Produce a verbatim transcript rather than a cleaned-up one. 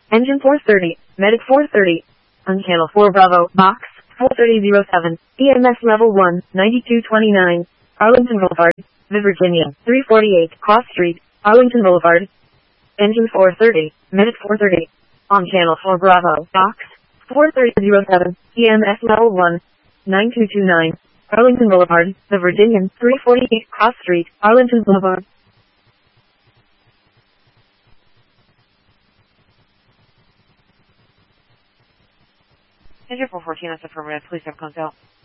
Engine four thirty, Medic four thirty. On Channel four Bravo, Box four thirty oh seven, E M S Level one, ninety-two twenty-nine, Arlington Boulevard, Virginia, three forty-eight, Cross Street, Arlington Boulevard. Engine four thirty, Medic four thirty. On Channel four Bravo, Box four thirty oh seven, E M S Level one, ninety-two twenty-nine, Arlington Boulevard, The Virginian, three forty-eight, Cross Street, Arlington Boulevard. Engine four fourteen, that's affirmative. Please have contact.